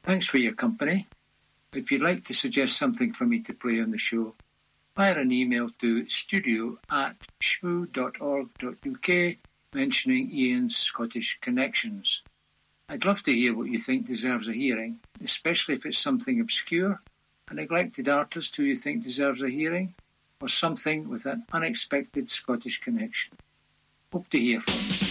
Thanks for your company. If you'd like to suggest something for me to play on the show, fire an email to studio@shmoo.org.uk mentioning Ian's Scottish connections. I'd love to hear what you think deserves a hearing, especially if it's something obscure, a neglected artist who you think deserves a hearing, or something with an unexpected Scottish connection. Hope to hear from you.